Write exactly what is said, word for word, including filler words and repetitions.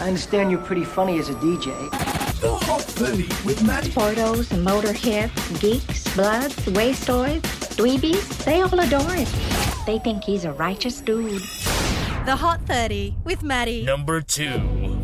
I understand you're pretty funny as a D J. The Hot thirty with Maddie. Portos, motorheads, geeks, bloods, wastoids, dweebies, they all adore him. They think he's a righteous dude. The Hot thirty with Maddie. Number two.